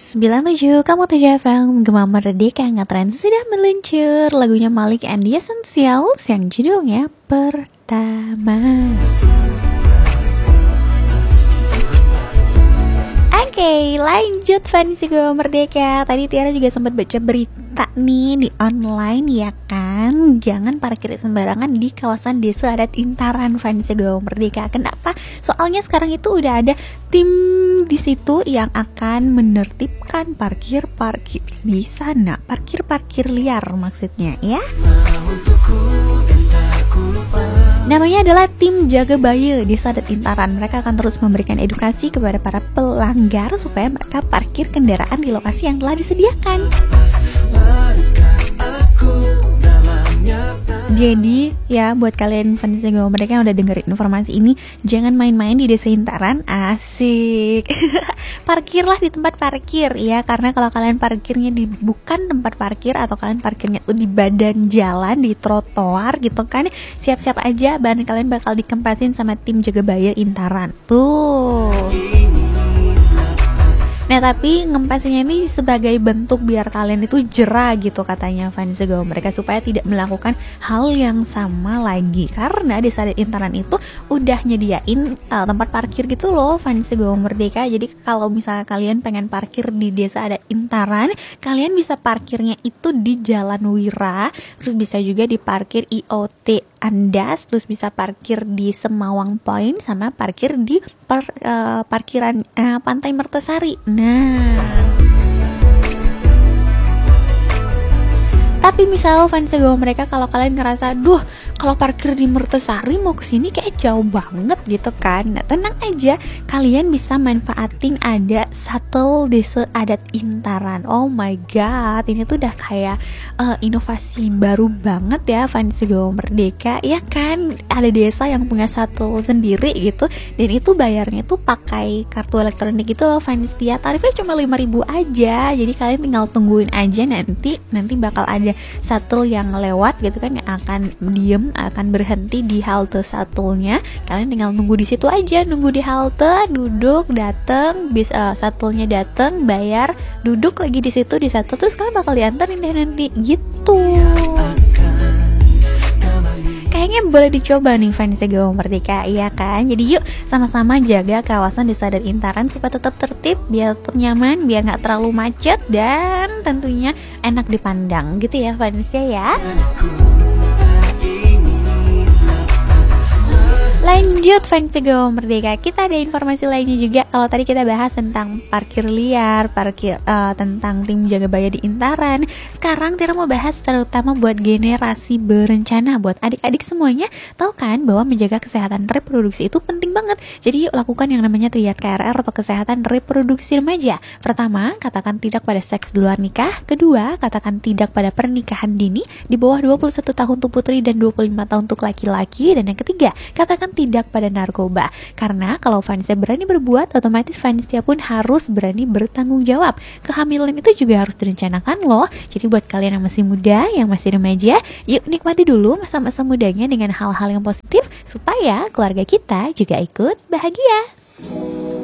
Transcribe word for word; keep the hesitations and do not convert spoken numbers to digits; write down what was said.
sembilan puluh tujuh kamu tujuh F M Gema Merdeka ngetren sudah meluncur. Lagunya Malik and the Essentials yang judulnya Pertama. Oke, okay, lanjut fans Gema Merdeka. Tadi Tiara juga sempat baca berita nih di online ya kan. Jangan parkir sembarangan di kawasan Desa Adat Intaran fans Gema Merdeka. Kenapa? Soalnya sekarang itu udah ada tim di situ yang akan menertibkan parkir-parkir di sana. Parkir-parkir liar maksudnya ya. Namanya adalah tim Jaga Bayi Desa Adat Intaran. Mereka akan terus memberikan edukasi kepada para pelanggar supaya mereka parkir kendaraan di lokasi yang telah disediakan. Jadi ya buat kalian fans Gema Merdeka yang udah dengerin informasi ini, jangan main-main di Desa Intaran, asik. Parkirlah di tempat parkir ya, karena kalau kalian parkirnya di bukan tempat parkir atau kalian parkirnya tuh di badan jalan, di trotoar gitu kan, siap-siap aja ban kalian bakal dikempasin sama tim Jaga Bayi Intaran. Tuh. Nah tapi ngempasinnya ini sebagai bentuk biar kalian itu jera gitu katanya fans Gema Merdeka, supaya tidak melakukan hal yang sama lagi. Karena Desa Adat Intaran itu udah nyediain uh, tempat parkir gitu loh fans Gema Merdeka. Jadi kalau misalnya kalian pengen parkir di Desa Adat Intaran, kalian bisa parkirnya itu di Jalan Wira, terus bisa juga diparkir I O T Andas, terus bisa parkir di Semawang Point, sama parkir di par, uh, parkiran uh, Pantai Mertasari. Nah, tapi misal fans Gema Merdeka kalau kalian ngerasa, duh kalau parkir di Mertasari mau kesini kayak jauh banget gitu kan, nah tenang aja, kalian bisa manfaatin ada shuttle Desa Adat Intaran. Oh my god, ini tuh udah kayak uh, inovasi baru banget ya fans Gema Merdeka, ya kan? Ada desa yang punya shuttle sendiri gitu, dan itu bayarnya tuh pakai kartu elektronik gitu loh fans Tia. Tarifnya cuma lima ribu aja, jadi kalian tinggal tungguin aja, nanti nanti bakal ada shuttle yang lewat gitu kan, yang akan diem, akan berhenti di halte shuttle-nya. Kalian tinggal nunggu di situ aja, nunggu di halte, duduk, dateng, bis uh, shuttle-nya dateng, bayar, duduk lagi di situ di shuttle, terus kalian bakal diantarin deh nanti gitu. Kayaknya boleh dicoba nih fans Gema Merdeka, iya kan? Jadi yuk sama-sama jaga kawasan Desa Adat Intaran supaya tetap tertib, biar tetap nyaman, biar nggak terlalu macet, dan tentunya enak dipandang gitu ya fans ya. Lanjut fans Gema Merdeka, kita ada informasi lainnya juga. Kalau tadi kita bahas tentang parkir liar, parkir uh, tentang tim Jaga Bayi di Intaran, sekarang Tira mau bahas terutama buat generasi berencana, buat adik-adik semuanya. Tahu kan bahwa menjaga kesehatan reproduksi itu penting banget. Jadi yuk lakukan yang namanya Triad K R R atau kesehatan reproduksi remaja. Pertama, katakan tidak pada seks di luar nikah. Kedua, katakan tidak pada pernikahan dini di bawah dua puluh satu tahun untuk putri dan dua puluh lima tahun untuk laki-laki. Dan yang ketiga, katakan tidak pada narkoba. Karena kalau fansnya berani berbuat, otomatis fansnya pun harus berani bertanggung jawab. Kehamilan itu juga harus direncanakan loh. Jadi buat kalian yang masih muda, yang masih remaja, yuk nikmati dulu masa-masa mudanya dengan hal-hal yang positif supaya keluarga kita juga ikut bahagia.